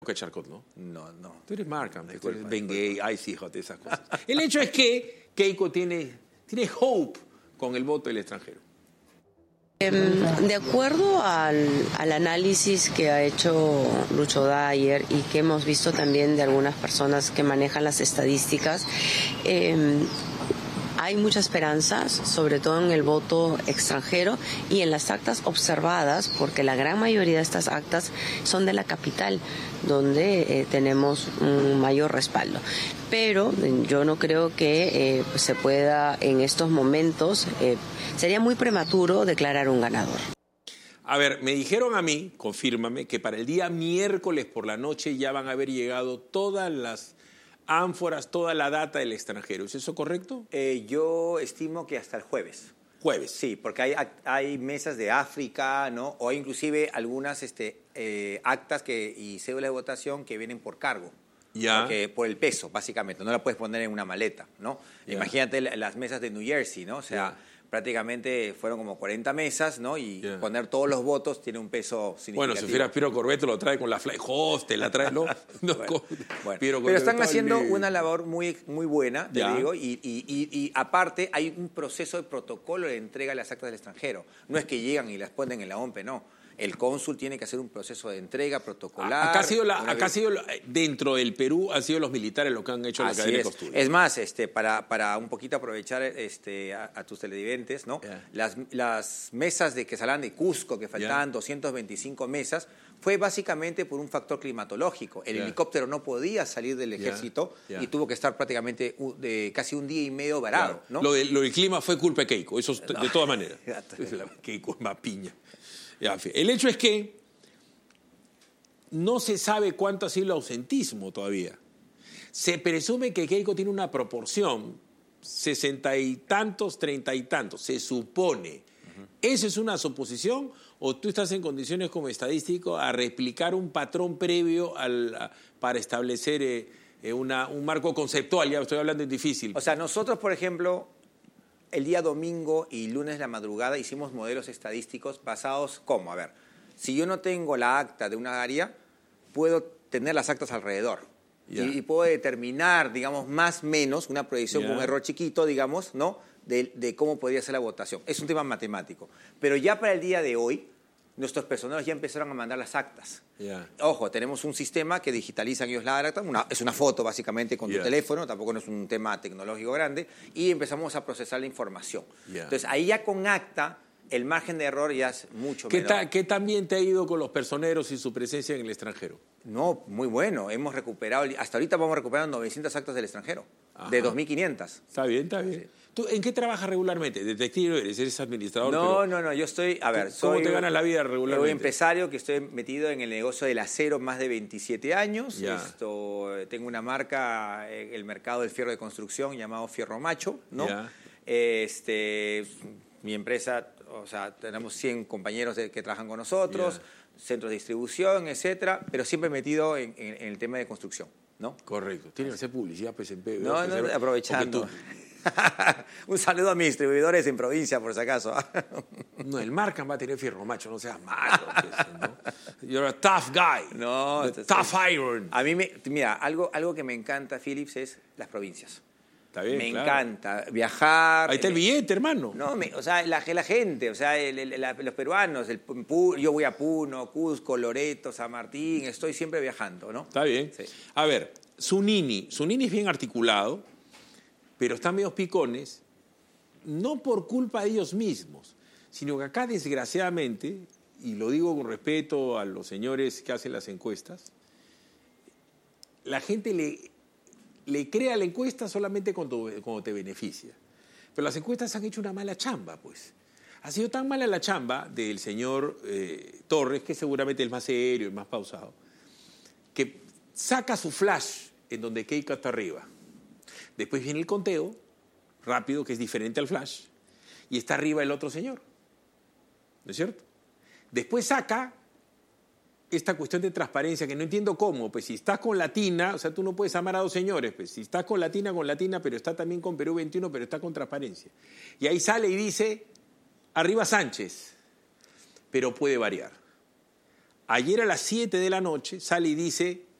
Que Charcot, ¿no? No, no. Tú eres Markham, tú Disculpa, eres Bengay, Ice, hijo de esas cosas. El hecho es que Keiko tiene hope con el voto del extranjero. De acuerdo al análisis que ha hecho Lucho Dyer y que hemos visto también de algunas personas que manejan las estadísticas, hay mucha esperanza, sobre todo en el voto extranjero y en las actas observadas, porque la gran mayoría de estas actas son de la capital, donde tenemos un mayor respaldo. Pero yo no creo que se pueda en estos momentos, sería muy prematuro declarar un ganador. A ver, me dijeron a mí, confírmame, que para el día miércoles por la noche ya van a haber llegado todas las ánforas, toda la data del extranjero. ¿Es eso correcto? Yo estimo que hasta el jueves. Jueves. Sí, porque hay mesas de África, ¿no? O hay inclusive algunas actas y cédulas de votación que vienen por cargo. Ya. Por el peso, básicamente. No la puedes poner en una maleta, ¿no? Ya. Imagínate las mesas de New Jersey, ¿no? O sea, prácticamente fueron como 40 mesas, ¿no? Y poner todos los votos tiene un peso significativo. Bueno, si fuera Piero Corbeto lo trae con la Fly Host, la trae, ¿no? Bueno. Pero están haciendo una labor muy, muy buena, te digo, y aparte hay un proceso de protocolo de entrega de las actas del extranjero. No es que llegan y las ponen en la OMPE, no. El cónsul tiene que hacer un proceso de entrega protocolar. Acá ha sido dentro del Perú, han sido los militares los que han hecho la cadena de costura. Es más, para un poquito aprovechar a tus televidentes, ¿no? Las mesas que salían de Cusco, que faltaban 225 mesas, fue básicamente por un factor climatológico. El helicóptero no podía salir del ejército y tuvo que estar prácticamente casi un día y medio varado, ¿no? Lo del clima fue culpa de Keiko, eso de todas maneras. Keiko es más piña. El hecho es que no se sabe cuánto ha sido el ausentismo todavía. Se presume que Keiko tiene una proporción, 60 y tantos, 30 y tantos, se supone. ¿Eso es una suposición o tú estás en condiciones como estadístico a replicar un patrón previo para establecer un marco conceptual? Ya estoy hablando en difícil. O sea, nosotros, por ejemplo, el día domingo y lunes de la madrugada hicimos modelos estadísticos basados, ¿cómo? A ver, si yo no tengo la acta de una área, puedo tener las actas alrededor. Y puedo determinar, digamos, más o menos, una proyección con un error chiquito, digamos, ¿no? De cómo podría ser la votación. Es un tema matemático. Pero ya para el día de hoy, nuestros personeros ya empezaron a mandar las actas. Ojo, tenemos un sistema que digitalizan ellos la acta, es una foto básicamente con tu teléfono, tampoco no es un tema tecnológico grande, y empezamos a procesar la información. Entonces, ahí ya con acta, el margen de error ya es mucho menor. ¿Qué tan bien te ha ido con los personeros y su presencia en el extranjero? No, muy bueno. Hemos recuperado, hasta ahorita vamos recuperando 900 actas del extranjero, de 2.500. Está bien, está bien. Sí. ¿Tú en qué trabajas regularmente? ¿Detective eres administrador? No, yo estoy, ¿Cómo te ganas la vida regularmente? Soy empresario que estoy metido en el negocio del acero más de 27 años. Tengo una marca en el mercado del fierro de construcción llamado Fierro Macho, ¿no? Mi empresa, o sea, tenemos 100 compañeros que trabajan con nosotros, centros de distribución, etcétera, pero siempre metido en el tema de construcción, ¿no? Correcto. Tiene que hacer publicidad, PSP. No, aprovechando. Un saludo a mis distribuidores en provincia, por si acaso. No, el Markham va a tener Fierro Macho, no seas malo. ¿No? You're a tough guy. No, tough iron. A mí, mira, algo que me encanta, Philips, es las provincias. Está bien, me encanta viajar. Ahí está el billete, hermano. No, o sea, la gente, o sea, los peruanos, yo voy a Puno, Cusco, Loreto, San Martín, estoy siempre viajando, ¿no? Está bien. Sí. A ver, Zunini es bien articulado, pero están medio picones, no por culpa de ellos mismos, sino que acá, desgraciadamente, y lo digo con respeto a los señores que hacen las encuestas, la gente le crea la encuesta solamente cuando te beneficia. Pero las encuestas han hecho una mala chamba, pues. Ha sido tan mala la chamba del señor Torres, que seguramente es el más serio, el más pausado, que saca su flash en donde Keiko está arriba. Después viene el conteo rápido, que es diferente al flash, y está arriba el otro señor. ¿No es cierto? Después saca esta cuestión de transparencia, que no entiendo cómo. Pues si estás con Latina, o sea, tú no puedes amar a dos señores. Pues si estás con Latina, pero está también con Perú 21, pero está con transparencia. Y ahí sale y dice, arriba Sánchez, pero puede variar. Ayer a las 7 de la noche sale y dice,